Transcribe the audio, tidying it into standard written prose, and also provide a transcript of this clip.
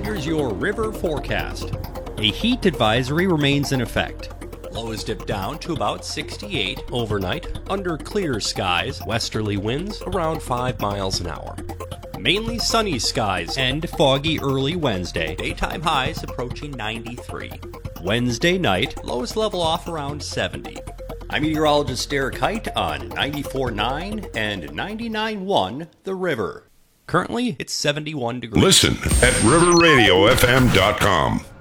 Here's your river forecast. A heat advisory remains in effect. Lows dip down to about 68 overnight under clear skies, westerly winds around 5 miles an hour. Mainly sunny skies and foggy early Wednesday. Daytime highs approaching 93. Wednesday night, lows level off around 70. I'm meteorologist Derek Height on 94.9 and 99.1 The River. Currently, it's 71 degrees. Listen at riverradiofm.com.